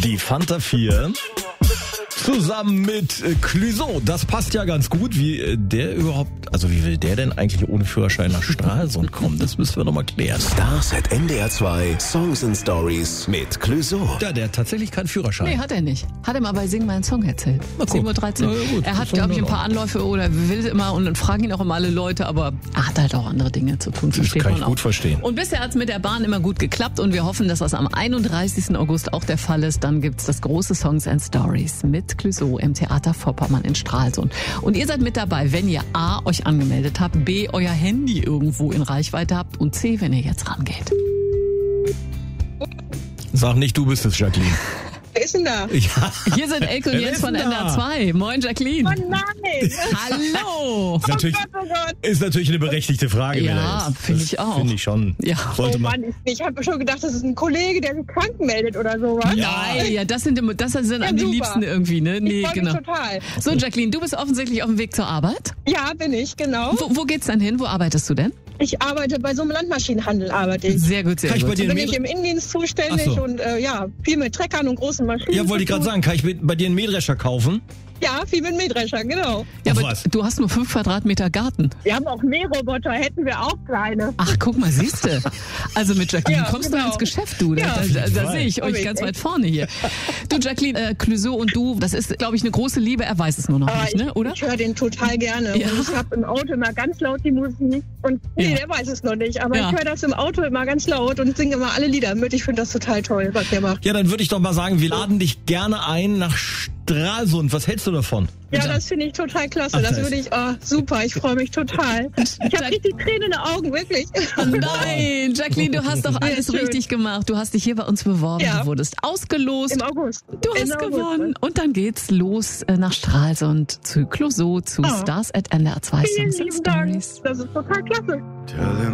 Die Fanta 4 zusammen mit Clouseau. Das passt ja ganz gut. Wie der überhaupt, also wie will der denn eigentlich ohne Führerschein nach Stralsund kommen? Das müssen wir nochmal klären. Stars at NDR 2 Songs and Stories mit Clouseau. Ja, der hat tatsächlich keinen Führerschein. Nee, hat er nicht. Hat er mal bei Sing meinen Song erzählt. 10:13 Uhr. Ja, gut, er hat, glaube ich, ein paar Anläufe oder will immer und dann fragen ihn auch immer alle Leute, aber er hat halt auch andere Dinge zu tun. Das kann ich gut verstehen. Und bisher hat es mit der Bahn immer gut geklappt und wir hoffen, dass das am 31. August auch der Fall ist. Dann gibt's das große Songs and Stories mit Clouseau im Theater Vorpommern in Stralsund. Und ihr seid mit dabei, wenn ihr A, euch angemeldet habt, B, euer Handy irgendwo in Reichweite habt und C, wenn ihr jetzt rangeht. Sag nicht, du bist es, Jacqueline. Wer ist denn da? Ja. Hier sind Elke und Wer Jens ist von denn da? NDR 2. Moin, Jacqueline. Oh nein! Hallo. Ist natürlich, Oh Gott. ist natürlich eine berechtigte Frage. Ja, wer da ist. finde ich auch. Finde ich schon. Ja. Sollte Oh man. Mann, ich habe schon gedacht, das ist ein Kollege, der sich krank meldet oder sowas. Nein, ja, das sind an die super. Liebsten irgendwie, ne? Nee, Ich freue genau. mich total. So, Jacqueline, du bist offensichtlich auf dem Weg zur Arbeit. Ja, bin ich, genau. Wo geht's dann hin? Wo arbeitest du denn? Ich arbeite bei so einem Landmaschinenhandel, arbeite ich. Sehr gut, sehr Kann ich bei gut. dir Bin einen ich im Innendienst zuständig Ach so. und viel mit Treckern und großen Maschinen. Ja, wollte ich zu gerade tun. sagen, kann ich bei dir einen Mähdrescher kaufen? Ja, viel mit Mähdrescher, genau. Ja, Auf aber was? du hast nur 5 Quadratmeter Garten. Wir haben auch Mähroboter, hätten wir auch kleine. Ach, guck mal, siehste. Also mit Jacqueline Ja, kommst du genau. ins Geschäft, du. Ja, auf Da jeden Fall. sehe ich euch Komm ganz ich, weit vorne hier. Du, Jacqueline, Clouseau und du, das ist, glaube ich, eine große Liebe. Er weiß es nur noch Aber nicht, ne? Oder? Ich höre den total gerne. Ja. Und ich habe im Auto immer ganz laut die Musik. Und Ja. der weiß es noch nicht. Aber Ja. ich höre das im Auto immer ganz laut und singe immer alle Lieder mit. Ich finde das total toll, was der macht. Ja, dann würde ich doch mal sagen, wir laden dich gerne ein nach Stralsund. Was hältst du davon? Ja, das finde ich total klasse. Ach, das das- würde ich, super, ich freue mich total. Ich habe richtig Tränen in den Augen, wirklich. Oh nein, Jacqueline, du hast doch alles schön. richtig gemacht. Du hast dich hier bei uns beworben, Ja. du wurdest ausgelost. Im August. Du Ende hast August. gewonnen. Und dann geht's los nach Stralsund zu Clouseau, zu Ah. Stars at NDR 2 Vielen Songs and lieben Dank. Stories. Das ist total klasse. Tell him